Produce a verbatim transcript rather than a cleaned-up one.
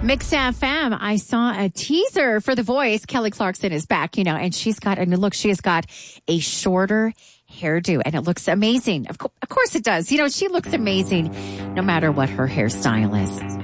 Mix F M, I saw a teaser for The Voice. Kelly Clarkson is back, you know, and she's got, and look, she has got a shorter hairdo, and it looks amazing. Of, co- of course it does. You know, she looks amazing no matter what her hairstyle is.